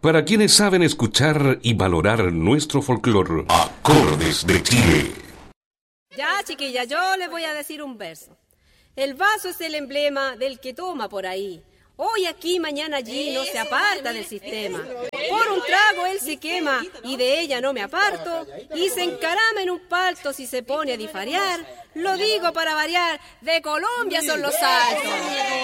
Para quienes saben escuchar y valorar nuestro folclor. Acordes de Chile. Ya, chiquilla, yo les voy a decir un verso. El vaso es el emblema del que toma por ahí. Hoy aquí, mañana allí, no se aparta del sistema. Por un trago él se quema y de ella no me aparto. Y se encarama en un palto si se pone a difarear. Lo digo para variar, de Colombia son los saltos.